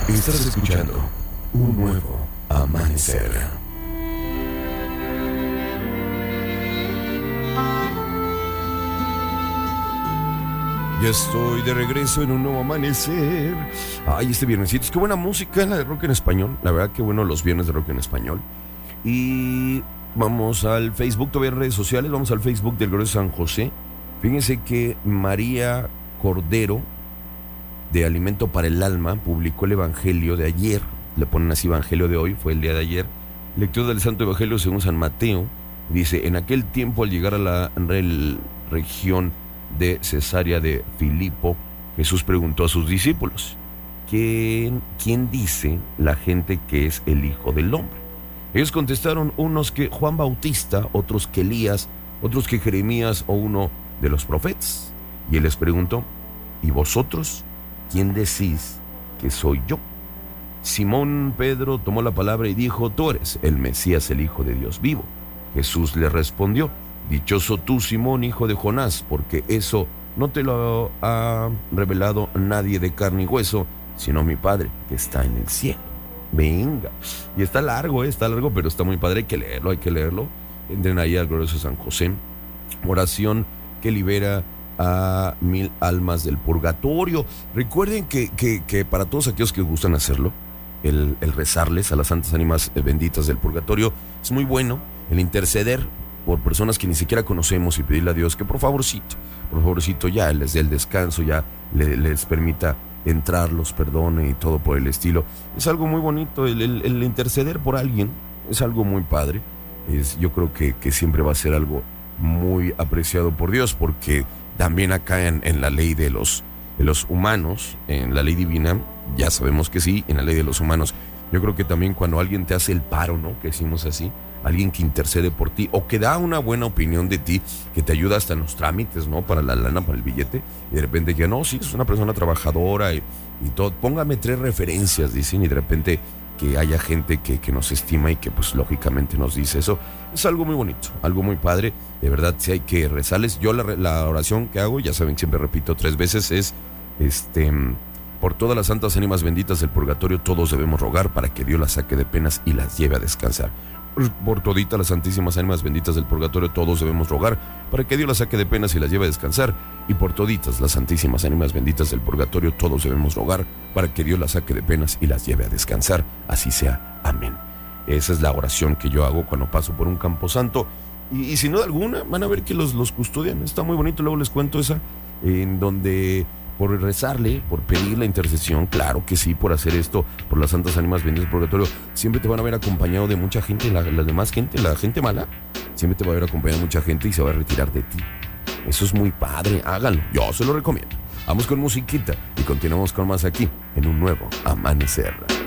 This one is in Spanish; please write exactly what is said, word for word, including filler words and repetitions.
Estás escuchando un nuevo amanecer. Ya estoy de regreso en un nuevo amanecer. Ay, este viernesito, es que buena música, la de rock en español. La verdad que bueno los viernes de rock en español. Y vamos al Facebook, todavía en redes sociales. Vamos al Facebook del Glorioso San José. Fíjense que María Cordero, de Alimento para el Alma, publicó el Evangelio de ayer. Le ponen así Evangelio de hoy, fue el día de ayer. Lectura del Santo Evangelio según San Mateo. Dice, en aquel tiempo al llegar a la rel, región de Cesarea de Filipo, Jesús preguntó a sus discípulos, ¿quién, ¿quién dice la gente que es el Hijo del Hombre? Ellos contestaron, unos que Juan Bautista, otros que Elías, otros que Jeremías o uno de los profetas. Y él les preguntó, ¿y vosotros quién decís que soy yo? Simón Pedro tomó la palabra y dijo, tú eres el Mesías, el Hijo de Dios vivo. Jesús le respondió, dichoso tú, Simón, hijo de Jonás, porque eso no te lo ha revelado nadie de carne y hueso, sino mi Padre que está en el cielo. Venga, y está largo, ¿eh? está largo, pero está muy padre, hay que leerlo, hay que leerlo. Entren ahí al Glorioso San José. Oración que libera a mil almas del purgatorio. Recuerden que, que, que para todos aquellos que gustan hacerlo, el, el rezarles a las santas ánimas benditas del purgatorio es muy bueno. El interceder por personas que ni siquiera conocemos y pedirle a Dios que por favorcito, por favorcito ya les dé el descanso, ya le, les permita entrar, los perdone y todo por el estilo. Es algo muy bonito, el, el, el interceder por alguien es algo muy padre. Es, yo creo que, que siempre va a ser algo muy apreciado por Dios, porque también acá en, en la ley de los, de los humanos, en la ley divina, ya sabemos que sí, en la ley de los humanos, yo creo que también cuando alguien te hace el paro, ¿no? Que decimos así, alguien que intercede por ti o que da una buena opinión de ti, que te ayuda hasta en los trámites, ¿no? Para la lana, para el billete, y de repente que no, sí, es una persona trabajadora y, y todo, póngame tres referencias, dicen, y de repente que haya gente que, que nos estima y que pues lógicamente nos dice eso, es algo muy bonito, algo muy padre, de verdad sí hay que rezarles. Yo la, la oración que hago, ya saben, siempre repito tres veces, es este... por todas las santas ánimas benditas del purgatorio todos debemos rogar para que Dios las saque de penas y las lleve a descansar. Por toditas las santísimas ánimas benditas del purgatorio todos debemos rogar para que Dios las saque de penas y las lleve a descansar. Y por toditas las santísimas ánimas benditas del purgatorio todos debemos rogar para que Dios las saque de penas y las lleve a descansar. Así sea. Amén. Esa es la oración que yo hago cuando paso por un camposanto. Y, y sin duda alguna van a ver que los, los custodian. Está muy bonito, luego les cuento esa, en donde... por rezarle, por pedir la intercesión, claro que sí, por hacer esto, por las santas ánimas benditas del purgatorio, siempre te van a ver acompañado de mucha gente, la, la demás gente, la gente mala, siempre te va a ver acompañado de mucha gente y se va a retirar de ti. Eso es muy padre, háganlo, yo se lo recomiendo. Vamos con musiquita y continuamos con más aquí, en un nuevo amanecer.